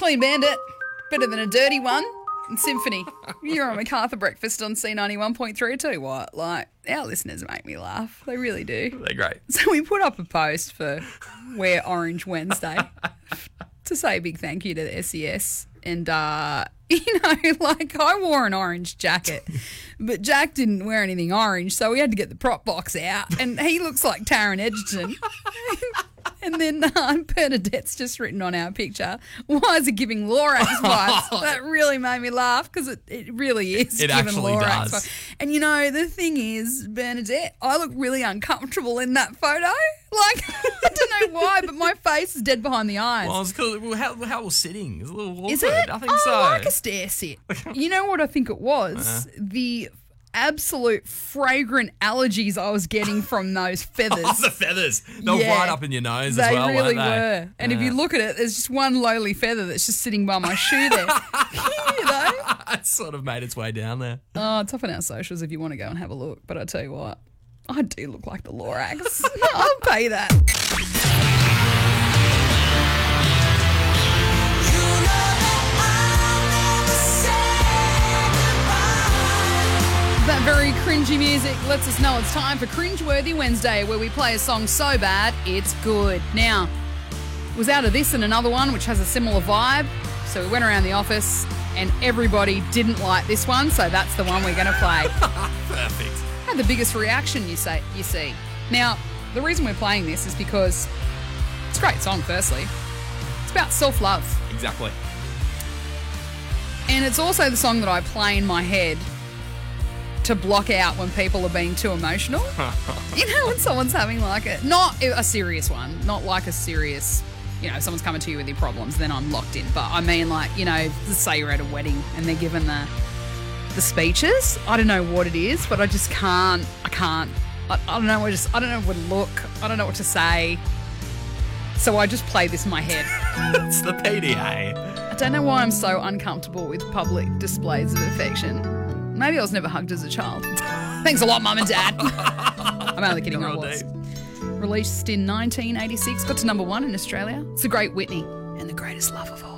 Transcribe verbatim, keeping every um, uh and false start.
Clean Bandit, better than a dirty one. And Symphony, you're on MacArthur Breakfast on C ninety-one point three. I tell you what, like, our listeners make me laugh. They really do. They're great. So we put up a post for Wear Orange Wednesday to say a big thank you to the S E S. And, uh, you know, like, I wore an orange jacket, but Jack didn't wear anything orange, so we had to get the prop box out. And he looks like Taron Egerton. And then uh, Bernadette's just written on our picture, why is it giving Lorax vibes? That really made me laugh because it, it really is It giving actually Lorax does. vibes. And, you know, the thing is, Bernadette, I look really uncomfortable in that photo. Like, I don't know why, but my face is dead behind the eyes. Well, it's cool. Well, how, how we're sitting is a little awkward. Is it? I think oh, so. like a stair sit. You know what I think it was? Uh-huh. The absolute fragrant allergies I was getting from those feathers. Oh, the feathers. They're Yeah. right up in your nose They as well, really weren't they? were. And if you look at it, there's just one lowly feather that's just sitting by my shoe there. You know? It sort of made its way down there. Oh, it's up on our socials if you want to go and have a look. But I tell you what, I do look like the Lorax. I'll pay that. That very cringy music lets us know it's time for Cringeworthy Wednesday, where we play a song so bad it's good. Now, it was out of this and another one which has a similar vibe, so we went around the office and everybody didn't like this one, so that's the one we're going to play. Perfect. Had the biggest reaction you say you see. Now, the reason we're playing this is because it's a great song, firstly. It's about self-love. Exactly. And it's also the song that I play in my head to block out when people are being too emotional. You know, when someone's having like a, not a serious one, not like a serious, you know, if someone's coming to you with their problems, then I'm locked in. But I mean, like, you know, let's say you're at a wedding and they're given the the speeches. I don't know what it is, but I just can't, I can't, I, I don't know, I just, I don't know what to look, I don't know what to say. So I just play this in my head. It's the P D A. I don't know why I'm so uncomfortable with public displays of affection. Maybe I was never hugged as a child. Thanks a lot, Mum and Dad. I'm only kidding, I You're was. deep. Released in nineteen eighty-six, got to number one in Australia. It's the great Whitney and the greatest love of all.